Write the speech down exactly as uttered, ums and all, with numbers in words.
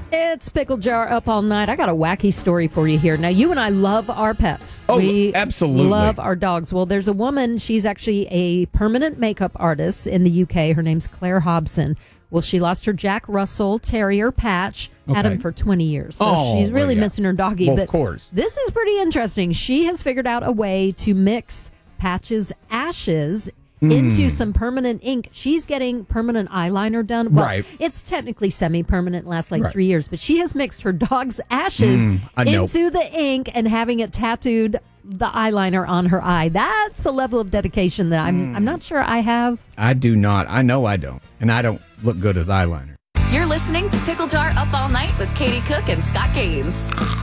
It's Pickle Jar Up All Night. I got a wacky story for you here. Now, you and I love our pets. Oh, we absolutely. love our dogs. Well, there's a woman. She's actually a permanent makeup artist in the U K. Her name's Claire Hobson. Well, she lost her Jack Russell Terrier, Patch. Had Okay. him for twenty years. So Oh, she's really well, yeah. missing her doggy. Well, but of course. This is pretty interesting. She has figured out a way to mix Patch's ashes into some permanent ink. She's getting permanent eyeliner done. Well, Right. it's technically semi-permanent, lasts like Right. three years, but she has mixed her dog's ashes I know. into the ink and having it tattooed the eyeliner on her eye. That's a level of dedication that I'm I'm not sure I have. I do not. I know I don't. And I don't look good with eyeliner. You're listening to Pickle Jar Up All Night with Katie Cook and Scott Gaines.